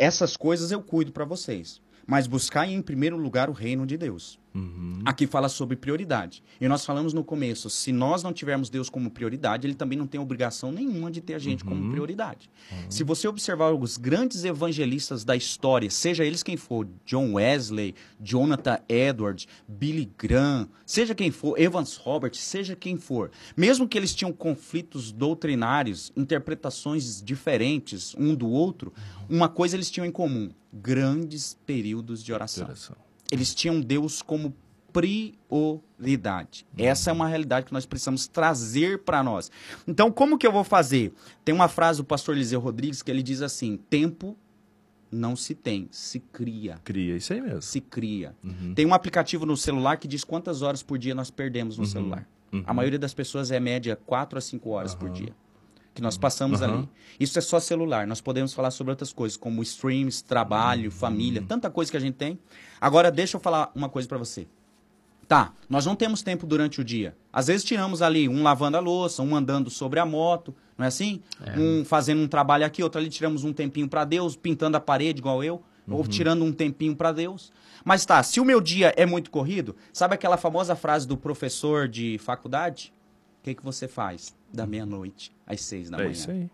essas coisas eu cuido para vocês. Mas buscar em primeiro lugar o reino de Deus. Aqui fala sobre prioridade. E nós falamos no começo, se nós não tivermos Deus como prioridade, ele também não tem obrigação nenhuma de ter a gente como prioridade. Se você observar os grandes evangelistas da história, seja eles quem for, John Wesley, Jonathan Edwards, Billy Graham, seja quem for, Evans Roberts, seja quem for, mesmo que eles tinham conflitos doutrinários, interpretações diferentes um do outro, uma coisa eles tinham em comum, grandes períodos de oração. Eles tinham Deus como prioridade. Essa é uma realidade que nós precisamos trazer para nós. Então, como que eu vou fazer? Tem uma frase do pastor Eliseu Rodrigues que ele diz assim, tempo não se tem, se cria. Cria, isso aí mesmo. Se cria. Tem um aplicativo no celular que diz quantas horas por dia nós perdemos no celular. A maioria das pessoas é média 4 a 5 horas por dia que nós passamos ali. Isso é só celular. Nós podemos falar sobre outras coisas, como streams, trabalho, família, tanta coisa que a gente tem. Agora, deixa eu falar uma coisa para você. Tá, nós não temos tempo durante o dia. Às vezes tiramos ali, um lavando a louça, um andando sobre a moto, não é assim? Um fazendo um trabalho aqui, outro ali, tiramos um tempinho para Deus, pintando a parede igual eu, ou tirando um tempinho para Deus. Mas tá, se o meu dia é muito corrido, sabe aquela famosa frase do professor de faculdade? O que você faz da meia-noite às 6 da manhã? É isso aí.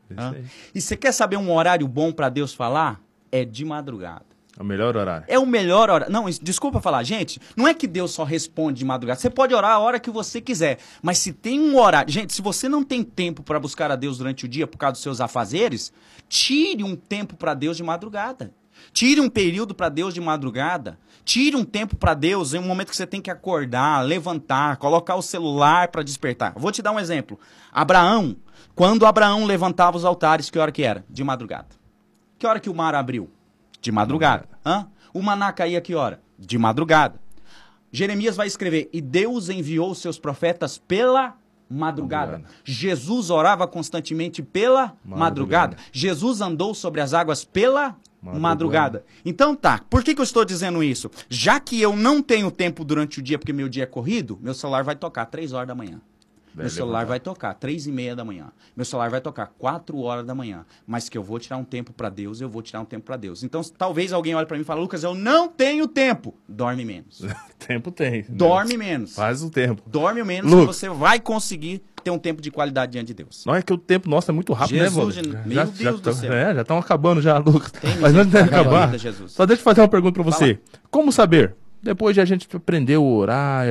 E você quer saber um horário bom para Deus falar? É de madrugada. É o melhor horário. É o melhor horário. Não, desculpa falar, gente, não é que Deus só responde de madrugada. Você pode orar a hora que você quiser, mas se tem um horário... Gente, se você não tem tempo para buscar a Deus durante o dia por causa dos seus afazeres, tire um tempo para Deus de madrugada. Tire um período para Deus de madrugada. Tire um tempo para Deus em um momento que você tem que acordar, levantar, colocar o celular para despertar. Vou te dar um exemplo. Abraão, quando Abraão levantava os altares, que hora que era? De madrugada. Que hora que o mar abriu? De madrugada. O maná caía que hora? De madrugada. Jeremias vai escrever, e Deus enviou os seus profetas pela madrugada. Jesus orava constantemente pela madrugada. Jesus andou sobre as águas pela madrugada. Então tá, por que eu estou dizendo isso? Já que eu não tenho tempo durante o dia, porque meu dia é corrido, meu celular vai tocar 3 horas da manhã. Meu celular vai tocar 3:30 da manhã. Meu celular vai tocar 4 horas da manhã. Mas que eu vou tirar um tempo para Deus, eu vou tirar um tempo para Deus. Então, talvez alguém olhe para mim e fale, Lucas, eu não tenho tempo. Dorme menos. Tempo tem. Dorme menos. Faz o tempo. Dorme menos que você vai conseguir ter um tempo de qualidade diante de Deus. Não é que o tempo nosso é muito rápido, Jesus, né, mano? meu Deus do céu. Já estão acabando já, Lucas. Mas antes de acabar, só deixa eu fazer uma pergunta para você. Como saber? Depois de a gente aprender a orar,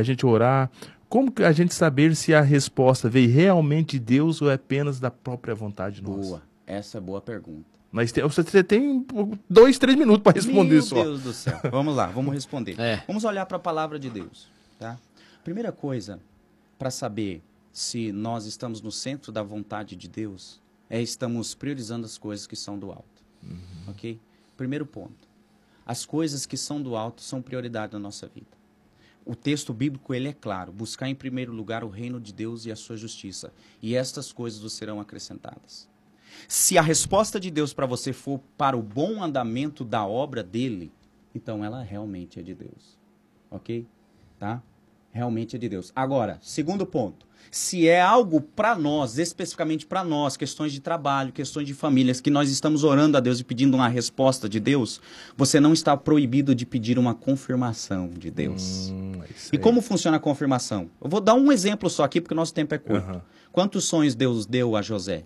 como que a gente saber se a resposta veio realmente de Deus ou é apenas da própria vontade nossa? Boa, essa é boa pergunta. Mas você tem 2, 3 minutos para responder isso. Meu Deus do céu. Vamos lá, vamos responder. Vamos olhar para a palavra de Deus. Tá? Primeira coisa, para saber se nós estamos no centro da vontade de Deus, estamos priorizando as coisas que são do alto. Ok? Primeiro ponto. As coisas que são do alto são prioridade na nossa vida. O texto bíblico ele é claro, buscar em primeiro lugar o reino de Deus e a sua justiça, e estas coisas vos serão acrescentadas. Se a resposta de Deus para você for para o bom andamento da obra dele, então ela realmente é de Deus. Ok? Tá? Realmente é de Deus. Agora, segundo ponto, se é algo para nós, especificamente para nós, questões de trabalho, questões de famílias, que nós estamos orando a Deus e pedindo uma resposta de Deus, você não está proibido de pedir uma confirmação de Deus. E como funciona a confirmação? Eu vou dar um exemplo só aqui, porque o nosso tempo é curto. Quantos sonhos Deus deu a José?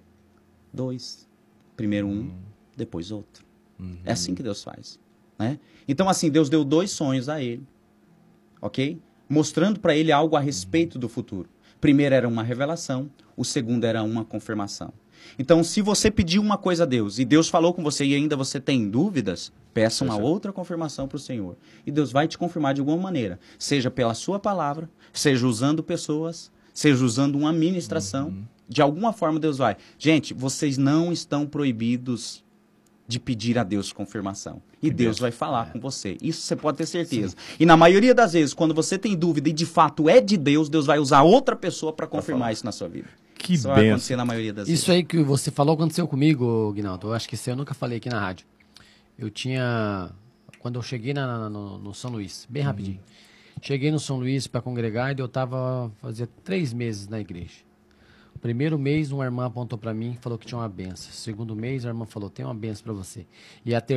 2. Primeiro um, depois outro. É assim que Deus faz. Né? Então, assim, Deus deu 2 sonhos a ele. Ok? Mostrando para ele algo a respeito do futuro. Primeiro era uma revelação, o segundo era uma confirmação. Então, se você pediu uma coisa a Deus e Deus falou com você e ainda você tem dúvidas, peça uma outra confirmação para o Senhor. E Deus vai te confirmar de alguma maneira, seja pela sua palavra, seja usando pessoas, seja usando uma ministração. De alguma forma Deus vai. Gente, vocês não estão proibidos de pedir a Deus confirmação. E Deus vai falar com você. Isso você pode ter certeza. Sim. E na maioria das vezes, quando você tem dúvida e de fato é de Deus, Deus vai usar outra pessoa para confirmar isso na sua vida. Que isso vai acontecer na maioria das vezes. Isso aí que você falou aconteceu comigo, Guinaldo. Eu acho que isso eu nunca falei aqui na rádio. Eu tinha... Quando eu cheguei no São Luís, bem rapidinho. Cheguei no São Luís para congregar e eu fazia 3 meses na igreja. Primeiro mês, uma irmã apontou para mim e falou que tinha uma benção. Segundo mês, a irmã falou, tem uma benção para você. E a